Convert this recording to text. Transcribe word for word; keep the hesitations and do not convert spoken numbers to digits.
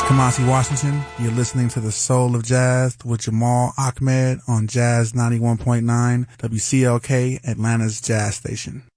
Kamasi Washington. You're listening to The Soul of Jazz with Jamal Ahmed on Jazz ninety-one point nine, W C L K, Atlanta's Jazz Station.